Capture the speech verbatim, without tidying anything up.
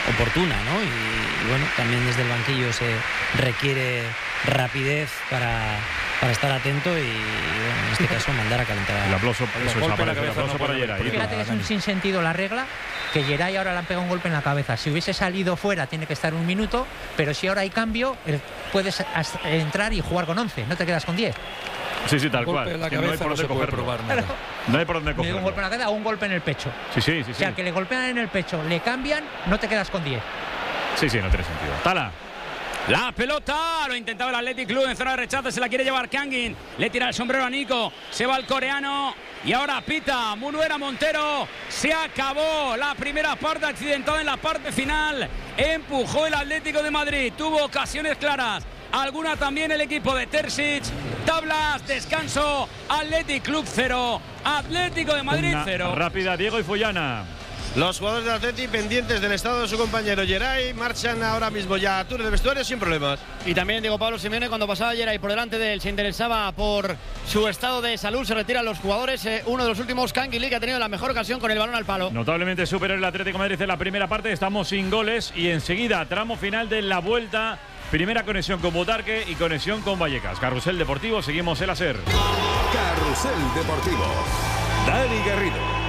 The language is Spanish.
oportuna, ¿no? Y, y bueno, también desde el banquillo se requiere rapidez para, para estar atento y, bueno, en este caso mandar a calentar. El aplauso, eso es, aparece, el aplauso para Geray. Fíjate que es un sinsentido la regla, que Geray ahora le han pegado un golpe en la cabeza. Si hubiese salido fuera tiene que estar un minuto, pero si ahora hay cambio, puedes entrar y jugar con once, no te quedas con diez. Sí, sí, tal cual. En la cabeza no hay por no dónde se puede cogerlo. probar nada. No hay por dónde cogerlo. Un golpe en la cabeza o un golpe en el pecho. Sí, sí, sí. sí. O sea, que le golpean en el pecho, le cambian, no te quedas con diez. Sí, sí, no tiene sentido. Tala. La pelota, lo intentaba el Athletic Club en zona de rechazo, se la quiere llevar Kangin, le tira el sombrero a Nico, se va el coreano y ahora pita Munuera Montero. Se acabó la primera parte, accidentada en la parte final, empujó el Atlético de Madrid, tuvo ocasiones claras, alguna también el equipo de Terzic. Tablas, descanso, Athletic Club cero, Atlético de Madrid cero. Rápida, Diego y Follana. Los jugadores del Atleti pendientes del estado de su compañero Geray marchan ahora mismo ya a túnel de vestuario sin problemas. Y también Diego Pablo Simeone, cuando pasaba Geray por delante de él, se interesaba por su estado de salud, se retiran los jugadores. Eh, uno de los últimos, Canguilí, que ha tenido la mejor ocasión con el balón al palo. Notablemente superior el Atlético de Madrid en la primera parte, estamos sin goles y enseguida tramo final de la vuelta. Primera conexión con Butarque y conexión con Vallecas. Carrusel Deportivo, seguimos el hacer. Carrusel Deportivo. Dani Garrido.